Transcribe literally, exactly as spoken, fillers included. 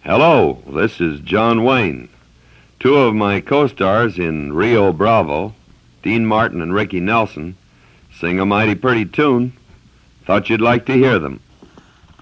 Hello, this is John Wayne. Two of my co-stars in Rio Bravo, Dean Martin and Ricky Nelson, sing a mighty pretty tune. Thought you'd like to hear them.